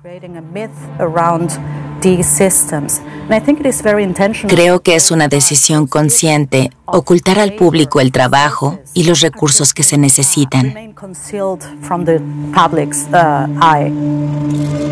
Creo que es una decisión consciente ocultar al público el trabajo y los recursos que se necesitan.